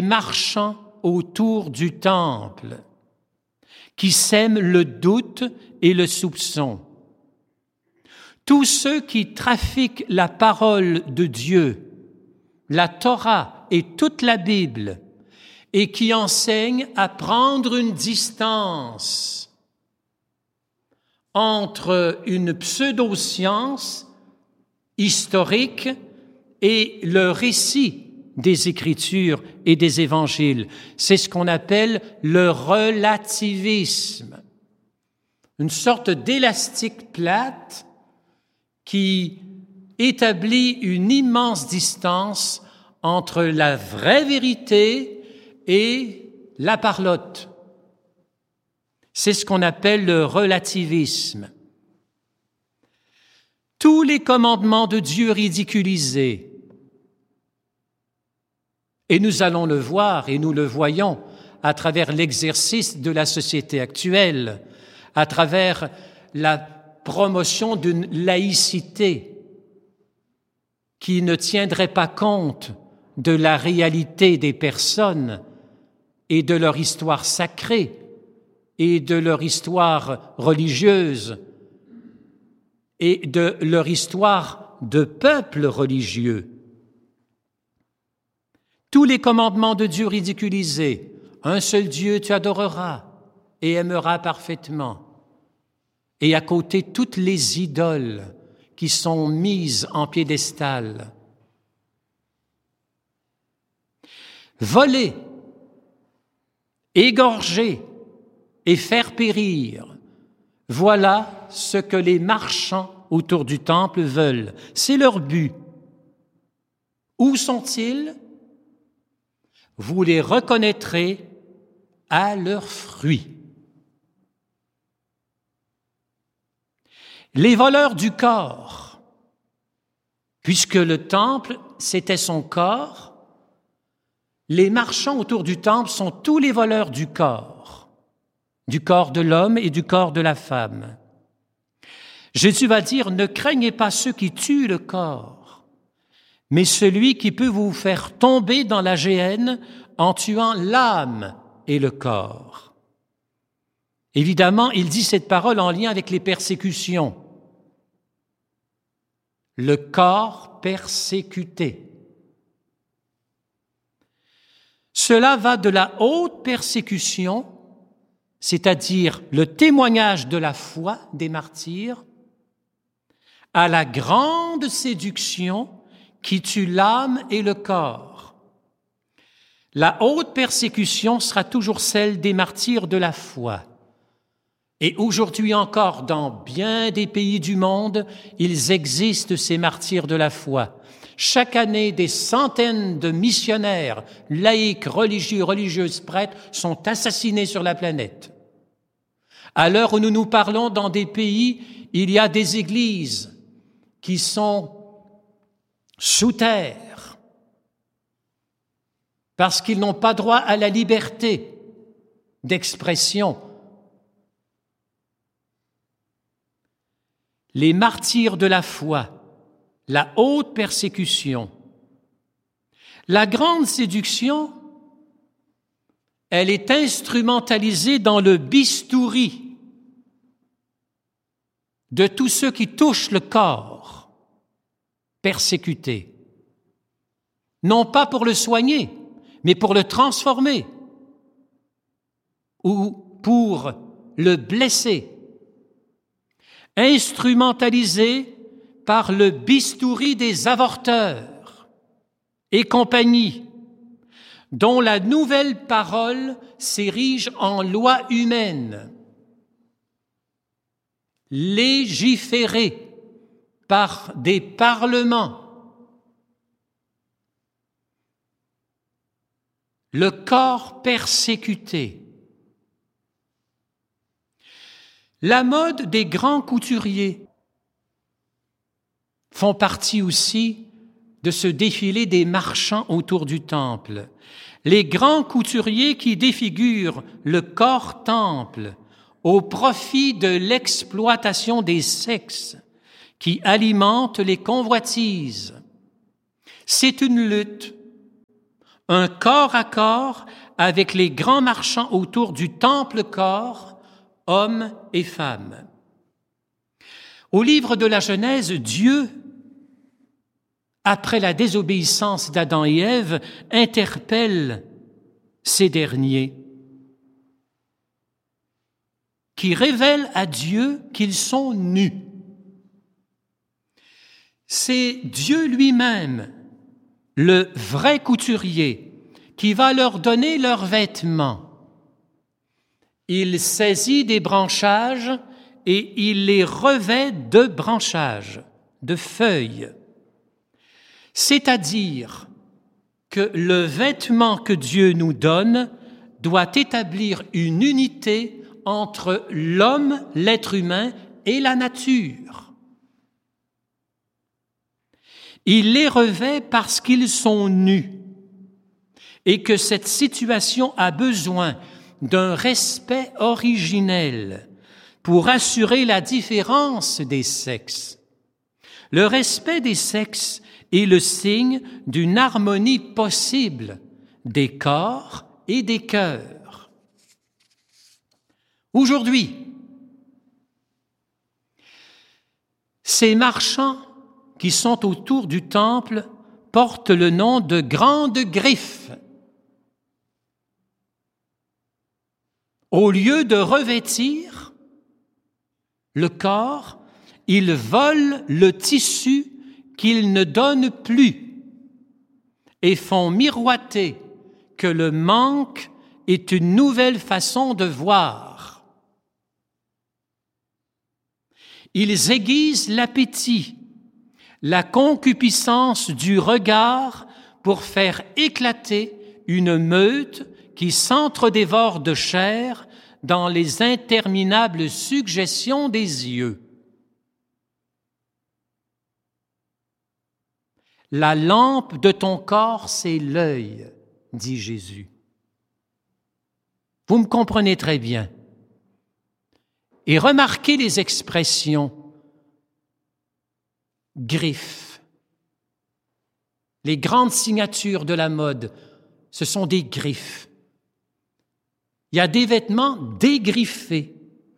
marchant autour du temple, qui sèment le doute et le soupçon. Tous ceux qui trafiquent la parole de Dieu, la Torah et toute la Bible, et qui enseignent à prendre une distance entre une pseudo-science historique et le récit des Écritures et des Évangiles. C'est ce qu'on appelle le relativisme, une sorte d'élastique plate qui établit une immense distance entre la vraie vérité et la parlotte. C'est ce qu'on appelle le relativisme. Tous les commandements de Dieu ridiculisés, et nous allons le voir et nous le voyons à travers l'exercice de la société actuelle, à travers la promotion d'une laïcité qui ne tiendrait pas compte de la réalité des personnes et de leur histoire sacrée et de leur histoire religieuse et de leur histoire de peuple religieux. Tous les commandements de Dieu ridiculisés, un seul Dieu tu adoreras et aimeras parfaitement. Et à côté, toutes les idoles qui sont mises en piédestal. Voler, égorger et faire périr, voilà ce que les marchands autour du temple veulent. C'est leur but. Où sont-ils? Vous les reconnaîtrez à leurs fruits. Les voleurs du corps, puisque le temple, c'était son corps, les marchands autour du temple sont tous les voleurs du corps de l'homme et du corps de la femme. Jésus va dire, ne craignez pas ceux qui tuent le corps, mais celui qui peut vous faire tomber dans la géhenne en tuant l'âme et le corps. Évidemment, il dit cette parole en lien avec les persécutions. Le corps persécuté. Cela va de la haute persécution, c'est-à-dire le témoignage de la foi des martyrs, à la grande séduction qui tue l'âme et le corps. La haute persécution sera toujours celle des martyrs de la foi. Et aujourd'hui encore, dans bien des pays du monde, ils existent, ces martyrs de la foi. Chaque année, des centaines de missionnaires, laïcs, religieux, religieuses, prêtres sont assassinés sur la planète. À l'heure où nous nous parlons, dans des pays, il y a des églises qui sont sous terre parce qu'ils n'ont pas droit à la liberté d'expression. Les martyrs de la foi, la haute persécution, la grande séduction, elle est instrumentalisée dans le bistouri de tous ceux qui touchent le corps persécuté, non pas pour le soigner, mais pour le transformer ou pour le blesser. Instrumentalisé par le bistouri des avorteurs et compagnie, dont la nouvelle parole s'érige en loi humaine, légiférée par des parlements. Le corps persécuté. La mode des grands couturiers font partie aussi de ce défilé des marchands autour du temple. Les grands couturiers qui défigurent le corps temple au profit de l'exploitation des sexes qui alimente les convoitises. C'est une lutte, un corps à corps avec les grands marchands autour du temple-corps, hommes et femmes. Au livre de la Genèse, Dieu, après la désobéissance d'Adam et Ève, interpelle ces derniers, qui révèlent à Dieu qu'ils sont nus. C'est Dieu lui-même, le vrai couturier, qui va leur donner leurs vêtements. Il saisit des branchages et il les revêt de branchages, de feuilles. C'est-à-dire que le vêtement que Dieu nous donne doit établir une unité entre l'homme, l'être humain et la nature. Il les revêt parce qu'ils sont nus et que cette situation a besoin d'un respect originel pour assurer la différence des sexes. Le respect des sexes est le signe d'une harmonie possible des corps et des cœurs. Aujourd'hui, ces marchands qui sont autour du temple portent le nom de grandes griffes. Au lieu de revêtir le corps, ils volent le tissu qu'ils ne donnent plus et font miroiter que le manque est une nouvelle façon de voir. Ils aiguisent l'appétit, la concupiscence du regard pour faire éclater une meute qui s'entre-dévore de chair dans les interminables suggestions des yeux. La lampe de ton corps, c'est l'œil, dit Jésus. Vous me comprenez très bien. Et remarquez les expressions griffes. Les grandes signatures de la mode, ce sont des griffes. Il y a des vêtements dégriffés.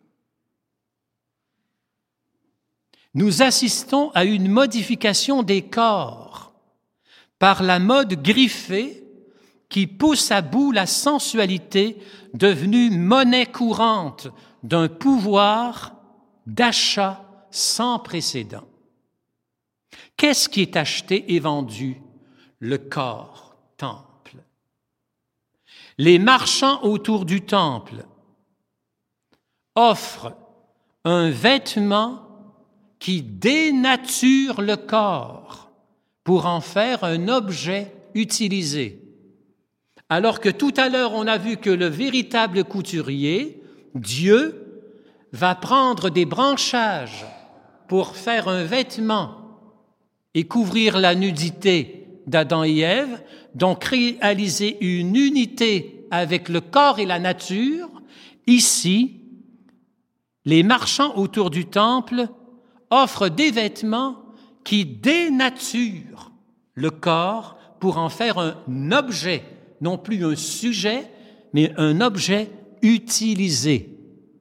Nous assistons à une modification des corps par la mode griffée qui pousse à bout la sensualité devenue monnaie courante d'un pouvoir d'achat sans précédent. Qu'est-ce qui est acheté et vendu? Le corps, temple. Les marchands autour du temple offrent un vêtement qui dénature le corps pour en faire un objet utilisé. Alors que tout à l'heure, on a vu que le véritable couturier, Dieu, va prendre des branchages pour faire un vêtement et couvrir la nudité d'Adam et Ève, donc réaliser une unité avec le corps et la nature. Ici, les marchands autour du temple offrent des vêtements qui dénaturent le corps pour en faire un objet, non plus un sujet, mais un objet utilisé.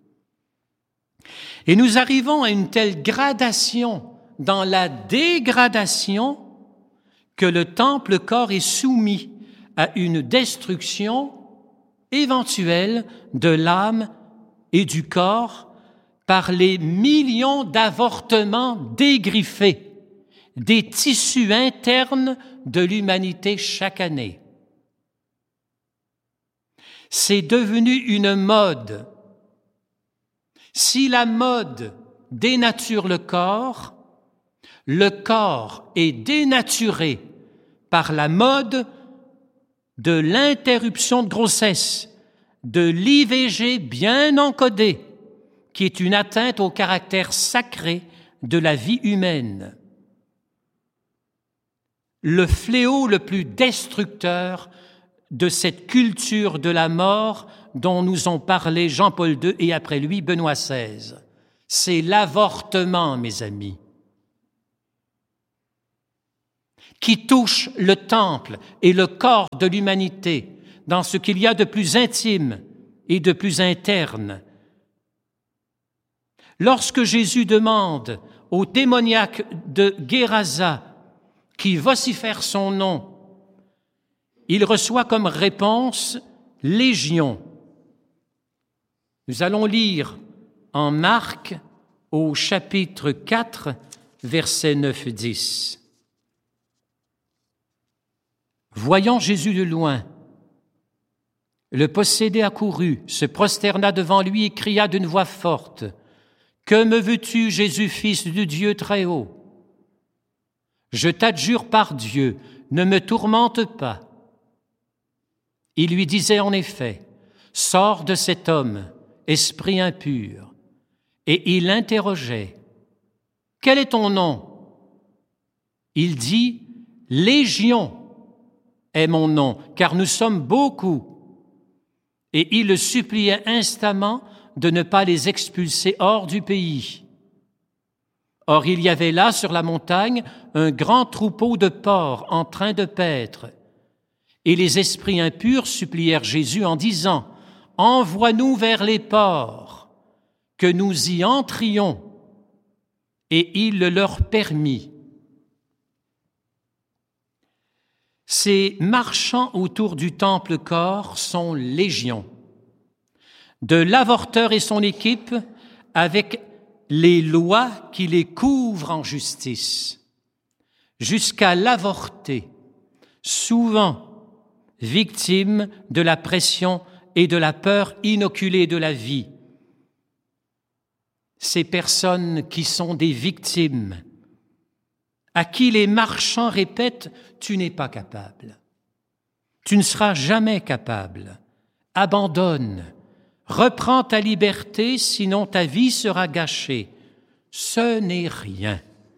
Et nous arrivons à une telle gradation dans la dégradation que le temple-corps est soumis à une destruction éventuelle de l'âme et du corps par les millions d'avortements dégriffés des tissus internes de l'humanité chaque année. C'est devenu une mode. Si la mode dénature le corps est dénaturé par la mode de l'interruption de grossesse, de l'IVG bien encodée, qui est une atteinte au caractère sacré de la vie humaine. Le fléau le plus destructeur de cette culture de la mort dont nous ont parlé Jean-Paul II et après lui Benoît XVI, c'est l'avortement, mes amis. qui touche le temple et le corps de l'humanité dans ce qu'il y a de plus intime et de plus interne. Lorsque Jésus demande au démoniaque de Gérasa qui vocifère son nom, il reçoit comme réponse « Légion ». Nous allons lire en Marc au chapitre 4, versets 9-10. Voyant Jésus de loin, le possédé accourut, se prosterna devant lui et cria d'une voix forte, « Que me veux-tu, Jésus, fils du Dieu très haut? Je t'adjure par Dieu, ne me tourmente pas. » Il lui disait en effet, « Sors de cet homme, esprit impur. » Et il l'interrogeait, « Quel est ton nom? » Il dit, « Légion est mon nom, car nous sommes beaucoup. » Et il le suppliait instamment de ne pas les expulser hors du pays. Or, il y avait là, sur la montagne, un grand troupeau de porcs en train de paître. Et les esprits impurs supplièrent Jésus en disant, « Envoie-nous vers les porcs, que nous y entrions. » Et il le leur permit. Ces marchands autour du temple-corps sont légion. De l'avorteur et son équipe, avec les lois qui les couvrent en justice, jusqu'à l'avorté, souvent victime de la pression et de la peur inoculée de la vie. Ces personnes qui sont des victimes, à qui les marchands répètent « Tu n'es pas capable, tu ne seras jamais capable, abandonne, reprends ta liberté, sinon ta vie sera gâchée. Ce n'est rien. »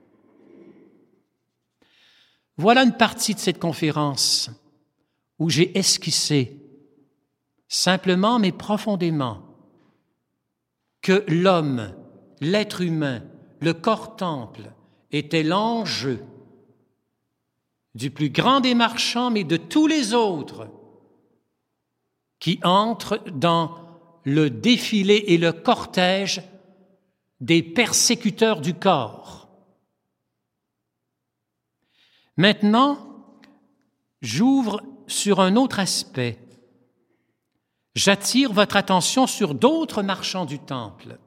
Voilà une partie de cette conférence où j'ai esquissé, simplement mais profondément, que l'homme, l'être humain, le corps-temple, était l'enjeu du plus grand des marchands, mais de tous les autres qui entrent dans le défilé et le cortège des persécuteurs du corps. Maintenant, j'ouvre sur un autre aspect. J'attire votre attention sur d'autres marchands du temple,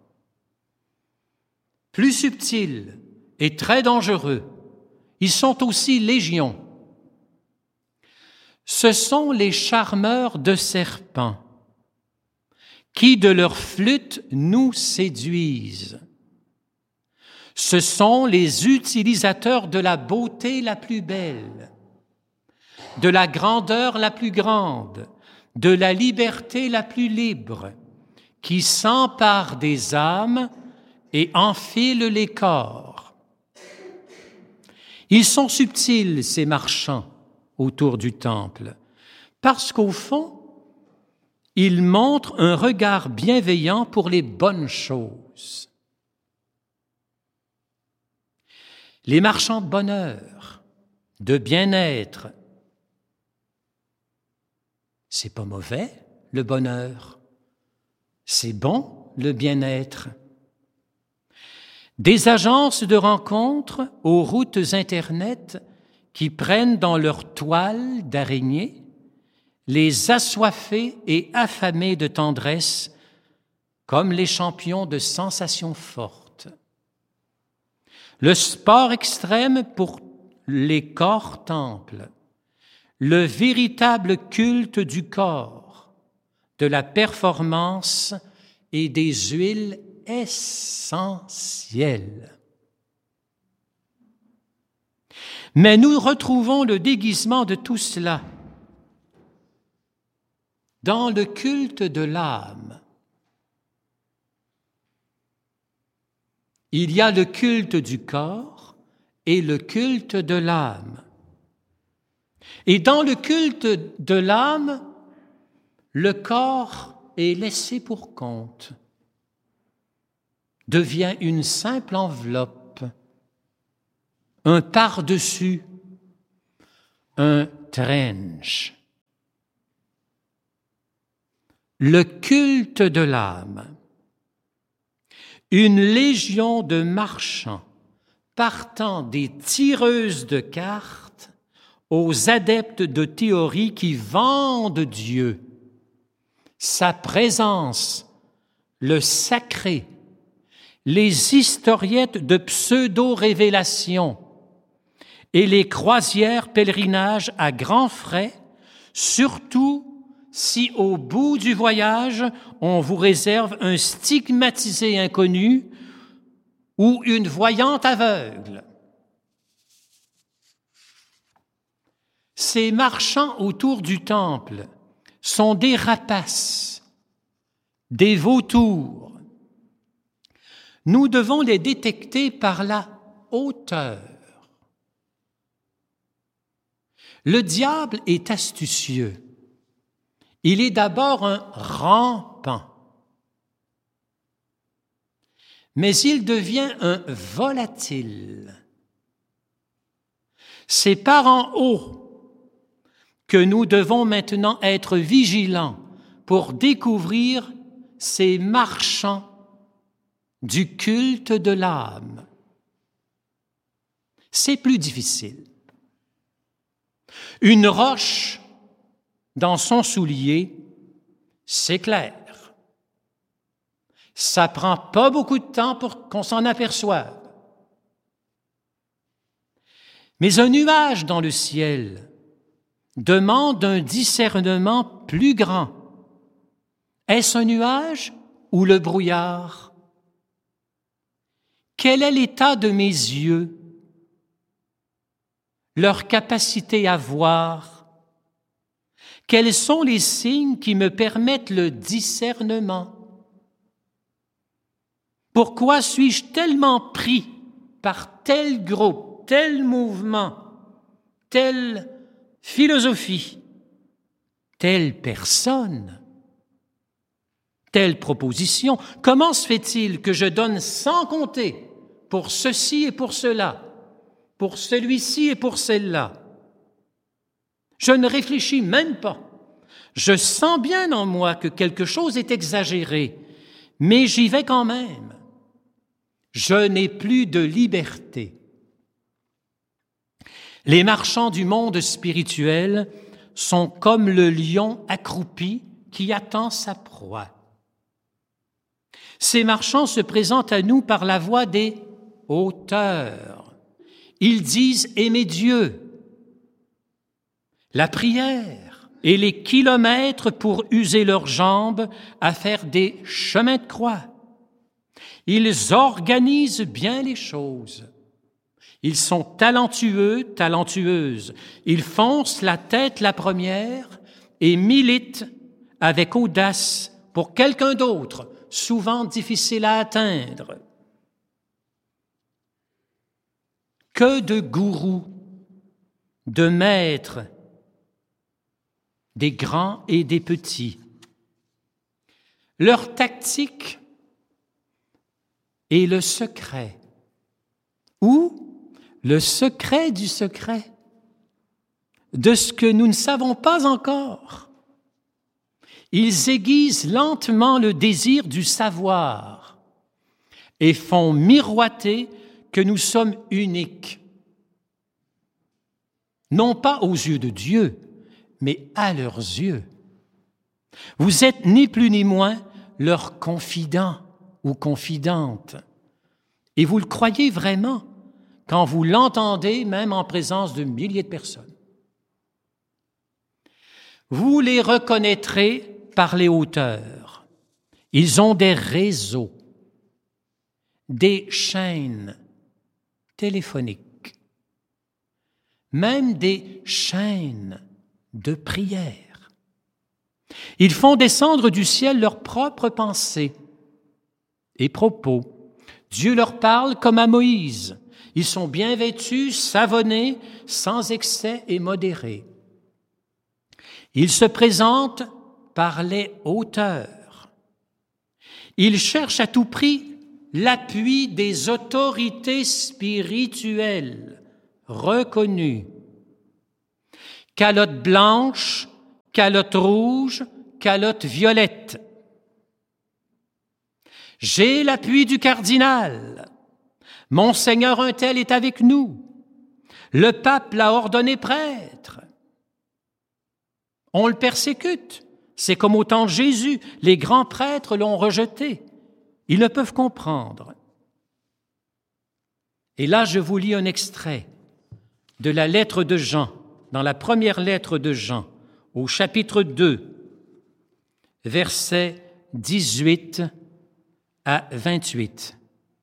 plus subtils et très dangereux. Ils sont aussi légion. Ce sont les charmeurs de serpents qui, de leur flûte, nous séduisent. Ce sont les utilisateurs de la beauté la plus belle, de la grandeur la plus grande, de la liberté la plus libre, qui s'emparent des âmes et enfilent les corps. Ils sont subtils, ces marchands, autour du temple, parce qu'au fond, ils montrent un regard bienveillant pour les bonnes choses. Les marchands de bonheur, de bien-être, c'est pas mauvais, le bonheur. C'est bon, le bien-être. Des agences de rencontres aux routes Internet qui prennent dans leur toile d'araignée les assoiffés et affamés de tendresse comme les champions de sensations fortes. Le sport extrême pour les corps-temples, le véritable culte du corps, de la performance et des huiles essentielles. Mais nous retrouvons le déguisement de tout cela dans le culte de l'âme. Il y a le culte du corps et le culte de l'âme. Et dans le culte de l'âme, le corps est laissé pour compte, devient une simple enveloppe, un par-dessus un trench. Le culte de l'âme. Une légion de marchands partant des tireuses de cartes aux adeptes de théorie qui vendent Dieu, sa présence, le sacré, les historiettes de pseudo-révélations et les croisières pèlerinages à grands frais, surtout si au bout du voyage, on vous réserve un stigmatisé inconnu ou une voyante aveugle. Ces marchands autour du temple sont des rapaces, des vautours. Nous devons les détecter par la hauteur. Le diable est astucieux. Il est d'abord un rampant, mais il devient un volatile. C'est par en haut que nous devons maintenant être vigilants pour découvrir ces marchands du culte de l'âme. C'est plus difficile. Une roche dans son soulier, c'est clair. Ça prend pas beaucoup de temps pour qu'on s'en aperçoive. Mais un nuage dans le ciel demande un discernement plus grand. Est-ce un nuage ou le brouillard? Quel est l'état de mes yeux? Leur capacité à voir? Quels sont les signes qui me permettent le discernement? Pourquoi suis-je tellement pris par tel groupe, tel mouvement, telle philosophie, telle personne, telle proposition? Comment se fait-il que je donne sans compter pour ceci et pour cela, pour celui-ci et pour celle-là? Je ne réfléchis même pas. Je sens bien en moi que quelque chose est exagéré, mais j'y vais quand même. Je n'ai plus de liberté. Les marchands du monde spirituel sont comme le lion accroupi qui attend sa proie. Ces marchands se présentent à nous par la voie des hauteurs. Ils disent aimer Dieu, la prière et les kilomètres pour user leurs jambes à faire des chemins de croix. Ils organisent bien les choses. Ils sont talentueux, talentueuses. Ils foncent la tête la première et militent avec audace pour quelqu'un d'autre, souvent difficile à atteindre. Que de gourous, de maîtres, des grands et des petits. Leur tactique est le secret, ou le secret du secret, de ce que nous ne savons pas encore. Ils aiguisent lentement le désir du savoir et font miroiter que nous sommes uniques, non pas aux yeux de Dieu, mais à leurs yeux. Vous êtes ni plus ni moins leur confident ou confidente. Et vous le croyez vraiment quand vous l'entendez, même en présence de milliers de personnes. Vous les reconnaîtrez par les hauteurs. Ils ont des réseaux, des chaînes téléphoniques, même des chaînes de prière. Ils font descendre du ciel leurs propres pensées et propos. Dieu leur parle comme à Moïse. Ils sont bien vêtus, savonnés, sans excès et modérés. Ils se présentent par les hauteurs. Ils cherchent à tout prix l'appui des autorités spirituelles reconnues. calotte blanche, calotte rouge, calotte violette. J'ai l'appui du cardinal. Monseigneur un tel est avec nous. Le pape l'a ordonné prêtre. On le persécute. C'est comme au temps de Jésus. Les grands prêtres l'ont rejeté. Ils ne peuvent comprendre. Et là, je vous lis un extrait de la lettre de Jean, dans la première lettre de Jean, au chapitre 2, versets 18 à 28.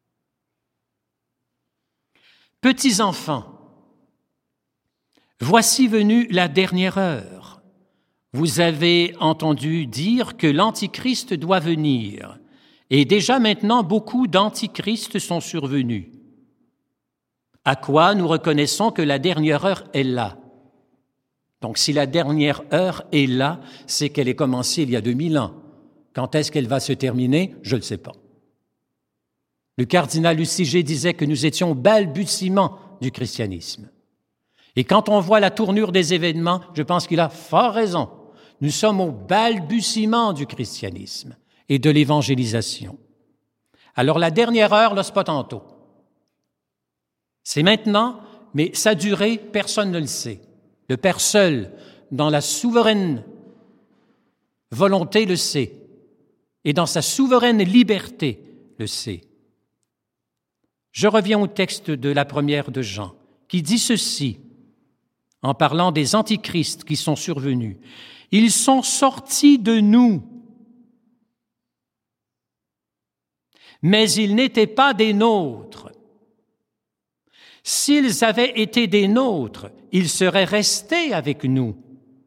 Petits enfants, voici venue la dernière heure. Vous avez entendu dire que l'Antichrist doit venir, et déjà maintenant beaucoup d'Antichrists sont survenus. À quoi nous reconnaissons que la dernière heure est là. Donc si la dernière heure est là, c'est qu'elle est commencée il y a 2000 ans. Quand est-ce qu'elle va se terminer? Je ne le sais pas. Le cardinal Luciger disait que nous étions au balbutiement du christianisme. Et quand on voit la tournure des événements, je pense qu'il a fort raison. Nous sommes au balbutiement du christianisme et de l'évangélisation. Alors la dernière heure, là, c'est pas tantôt. C'est maintenant, mais sa durée, personne ne le sait. Le Père seul, dans la souveraine volonté, le sait. Et dans sa souveraine liberté, le sait. Je reviens au texte de la première de Jean, qui dit ceci, en parlant des antichrists qui sont survenus. Ils sont sortis de nous, mais ils n'étaient pas des nôtres. S'ils avaient été des nôtres, ils seraient restés avec nous.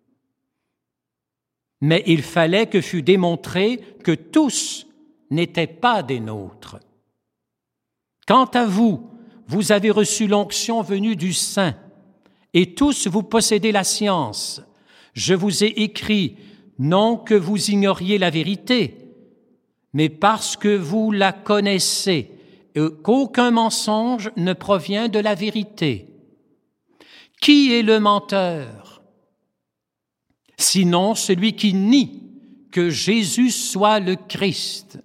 Mais il fallait que fût démontré que tous n'étaient pas des nôtres. Quant à vous, vous avez reçu l'onction venue du Saint, et tous vous possédez la science. Je vous ai écrit, non que vous ignoriez la vérité, mais parce que vous la connaissez, et qu'aucun mensonge ne provient de la vérité. Qui est le menteur? Sinon celui qui nie que Jésus soit le Christ.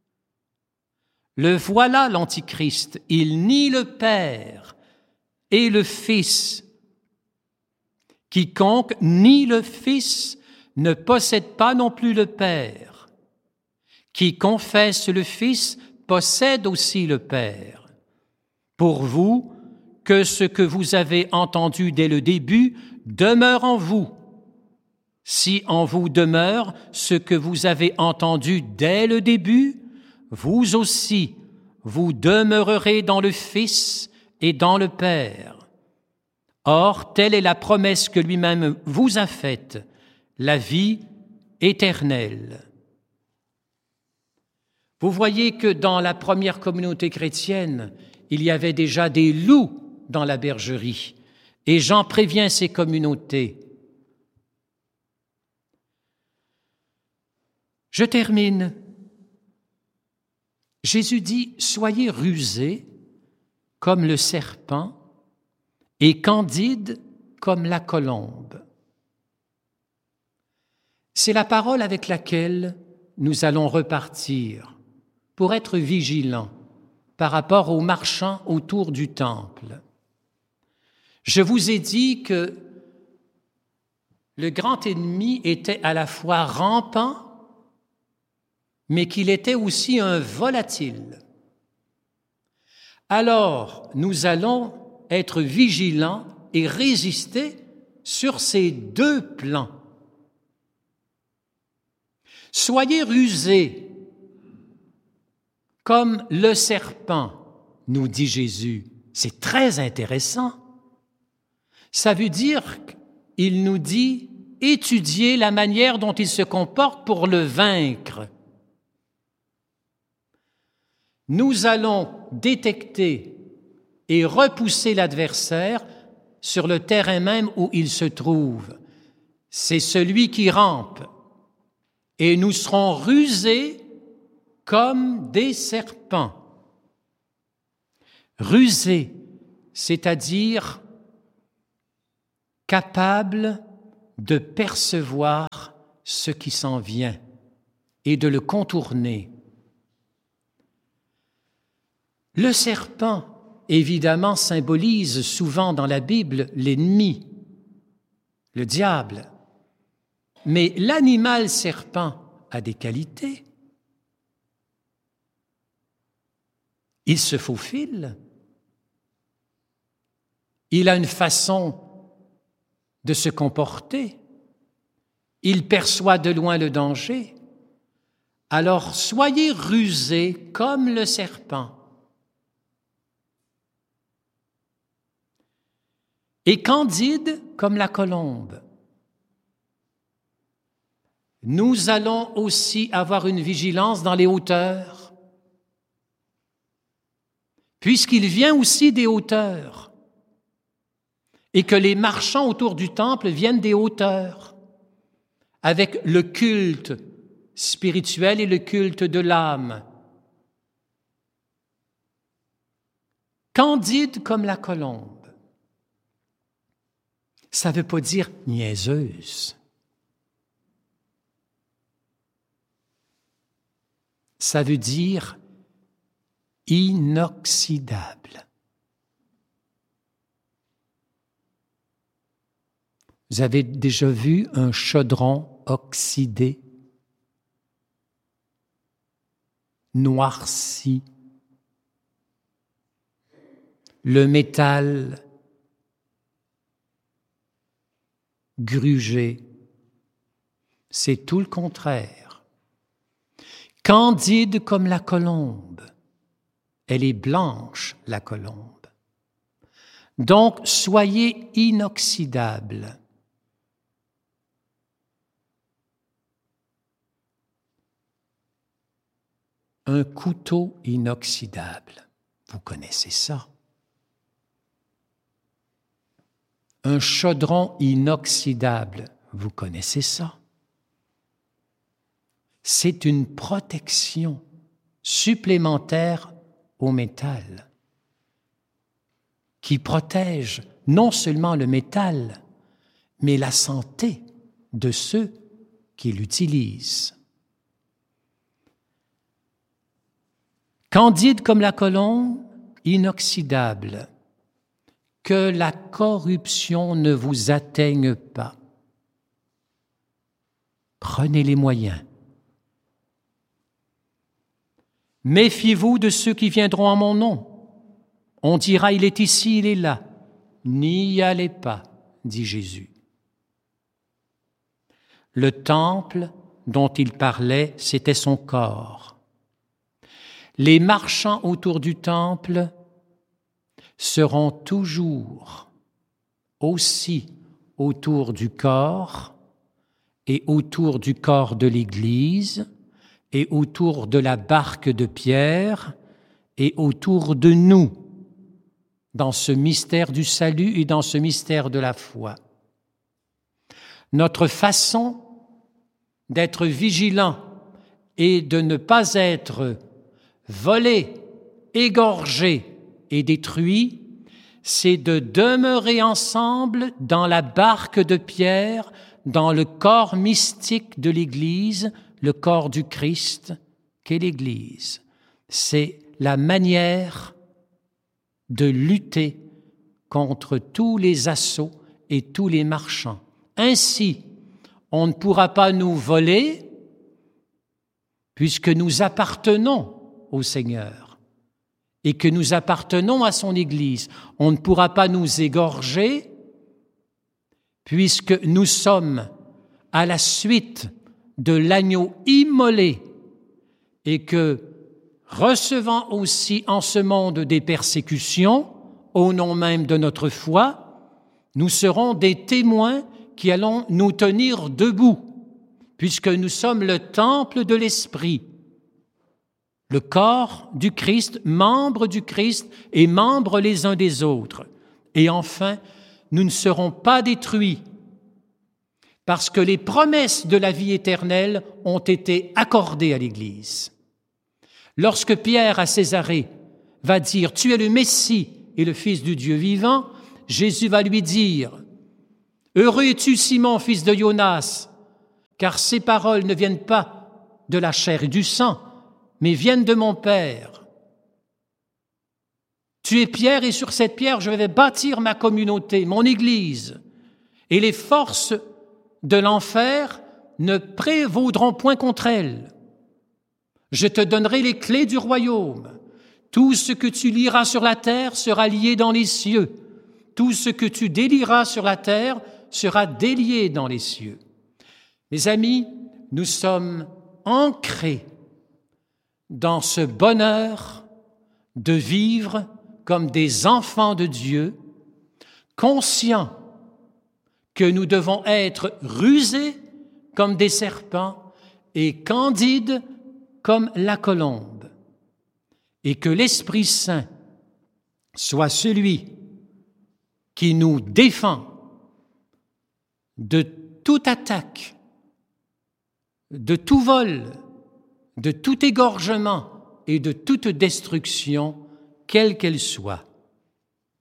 Le voilà l'Antichrist, il nie le Père et le Fils. Quiconque nie le Fils ne possède pas non plus le Père. Qui confesse le Fils possède aussi le Père. Pour vous, que ce que vous avez entendu dès le début demeure en vous. Si en vous demeure ce que vous avez entendu dès le début, vous aussi, vous demeurerez dans le Fils et dans le Père. Or, telle est la promesse que lui-même vous a faite, la vie éternelle. Vous voyez que dans la première communauté chrétienne, il y avait déjà des loups dans la bergerie, et Jean prévient ces communautés. Je termine. Jésus dit « Soyez rusés comme le serpent et candides comme la colombe ». C'est la parole avec laquelle nous allons repartir pour être vigilants par rapport aux marchands autour du temple. Je vous ai dit que le grand ennemi était à la fois rampant, mais qu'il était aussi un volatile. Alors, nous allons être vigilants et résister sur ces deux plans. Soyez rusés comme le serpent, nous dit Jésus. C'est très intéressant. Ça veut dire qu'il nous dit étudier la manière dont il se comporte pour le vaincre. Nous allons détecter et repousser l'adversaire sur le terrain même où il se trouve. C'est celui qui rampe. Et nous serons rusés comme des serpents. Rusés, c'est-à-dire capables de percevoir ce qui s'en vient et de le contourner. Le serpent, évidemment, symbolise souvent dans la Bible l'ennemi, le diable. Mais l'animal serpent a des qualités. Il se faufile. Il a une façon de se comporter. Il perçoit de loin le danger. Alors soyez rusés comme le serpent. Et candide comme la colombe. Nous allons aussi avoir une vigilance dans les hauteurs, puisqu'il vient aussi des hauteurs, et que les marchands autour du temple viennent des hauteurs, avec le culte spirituel et le culte de l'âme. Candide comme la colombe. Ça ne veut pas dire niaiseuse. Ça veut dire inoxydable. Vous avez déjà vu un chaudron oxydé, noirci? Le métal grugé, c'est tout le contraire. Candide comme la colombe, elle est blanche, la colombe. Donc, soyez inoxydables. Un couteau inoxydable, vous connaissez ça. Un chaudron inoxydable, vous connaissez ça. C'est une protection supplémentaire au métal qui protège non seulement le métal, mais la santé de ceux qui l'utilisent. Candide comme la colombe, inoxydable. Que la corruption ne vous atteigne pas. Prenez les moyens. Méfiez-vous de ceux qui viendront en mon nom. On dira, il est ici, il est là. N'y allez pas, dit Jésus. Le temple dont il parlait, c'était son corps. Les marchands autour du temple seront toujours aussi autour du corps et autour du corps de l'Église et autour de la barque de Pierre et autour de nous dans ce mystère du salut et dans ce mystère de la foi. Notre façon d'être vigilant et de ne pas être volé, égorgé et détruit, c'est de demeurer ensemble dans la barque de Pierre, dans le corps mystique de l'Église, le corps du Christ qu'est l'Église. C'est la manière de lutter contre tous les assauts et tous les marchands. Ainsi, on ne pourra pas nous voler puisque nous appartenons au Seigneur et que nous appartenons à son Église. On ne pourra pas nous égorger puisque nous sommes à la suite de l'agneau immolé et que, recevant aussi en ce monde des persécutions, au nom même de notre foi, nous serons des témoins qui allons nous tenir debout, puisque nous sommes le temple de l'Esprit, le corps du Christ, membres du Christ et membres les uns des autres. Et enfin, nous ne serons pas détruits, parce que les promesses de la vie éternelle ont été accordées à l'Église. Lorsque Pierre à Césarée va dire « Tu es le Messie et le Fils du Dieu vivant », Jésus va lui dire Heureux es-tu, Simon, fils de Jonas, car ces paroles ne viennent pas de la chair et du sang, mais viennent de mon Père. Tu es Pierre, et sur cette pierre, je vais bâtir ma communauté, mon Église, et les forces de l'enfer ne prévaudront point contre elle. Je te donnerai les clés du royaume. Tout ce que tu lieras sur la terre sera lié dans les cieux. Tout ce que tu délieras sur la terre sera délié dans les cieux. Mes amis, nous sommes ancrés dans ce bonheur de vivre comme des enfants de Dieu, conscients que nous devons être rusés comme des serpents et candides comme la colombe, et que l'Esprit Saint soit celui qui nous défend de toute attaque, de tout vol, de tout égorgement et de toute destruction, quelle qu'elle soit.